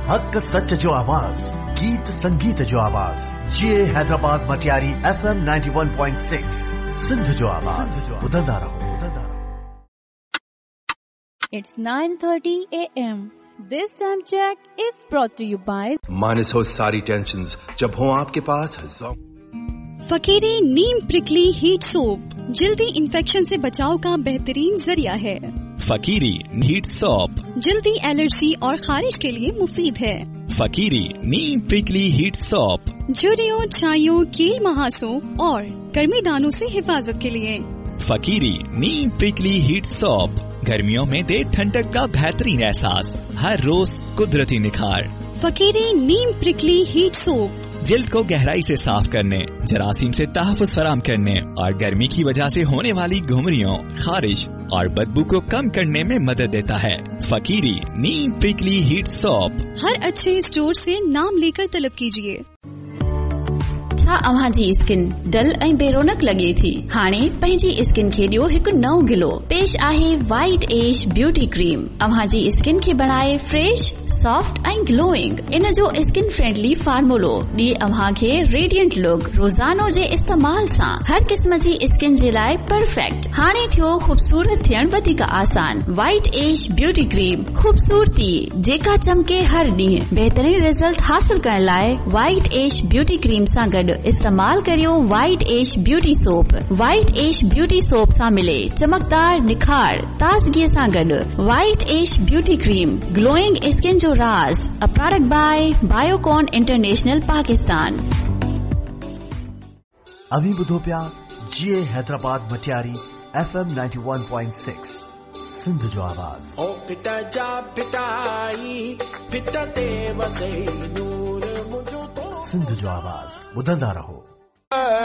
हक सच जो आवाज, गीत संगीत जो आवाज, ये हैदराबाद मटियारी FM 91.6 सिंध जो आवाज, बुलंदा रहो। It's 9:30 a.m. This time check is brought to you by minus हो सारी टेंशन्स जब हो आपके पास फकीरी नीम प्रिकली हीट सोप जल्दी इन्फेक्शन से बचाव का बेहतरीन जरिया है। फकीरी हीट सोप जल्दी एलर्जी और खारिश के लिए मुफीद है। फकीरी नीम प्रिकली हीट सोप झुर्रियों, छाइयों, कील महासों और गर्मी दानों से हिफाजत के लिए। फकीरी नीम प्रिकली हीट सोप गर्मियों में दे ठंडक का बेहतरीन एहसास, हर रोज कुदरती निखार। फकीरी नीम प्रिकली हीट सोप जिल्द को गहराई से साफ करने, जरासीम से तहफ़्फ़ुज़ फराम करने और गर्मी की वजह से होने वाली घुमरियों, खारिश और बदबू को कम करने में मदद देता है। फकीरी नीम प्रिकली हीट सोप हर अच्छे स्टोर से नाम लेकर तलब कीजिए। छा अव्हां जी स्किन डल ऐं बेरोनक लगे थी? हाणे पंहिंजी स्किन खे ॾियो हिकु नओं गिलो। पेश आहे वाइट एज ब्यूटी क्रीम। अव्हां जी स्किन खे बनाए फ्रेश, सॉफ्ट ऐं ग्लोइंग। इन जो स्किन फ्रेंडली फार्मूलो ॾिए अव्हां खे रेडियंट लुक। रोज़ानो जे इस्तेमाल सां हर क़िस्म जी स्किन जे लाइ परफेक्ट। हाणे थियो ख़ूबसूरत थियण वधीक आसान। वाइट एज ब्यूटी क्रीम, ख़ूबसूरती जेका चमके हर ॾींहुं। बहितरीन रिज़ल्ट हासिल करण लाइ वाइट एज ब्यूटी क्रीम सां गॾु इस्तेमाल करियो white as beauty soap. White as beauty soap सां मिले चमकदार निखार, ताज़गीअ सां गॾु। White as beauty cream, glowing skin जो राज। A product bye Biocon international Pakistan. अभी ॿुधो पिया जीए हैदराबाद मटियारी FM 91.6 सिंध जो आवाज। ओ पिता जा पिताई पिता ते वसे नूर मुझो तो सिंध जो आवाज, बुलंदा रहो।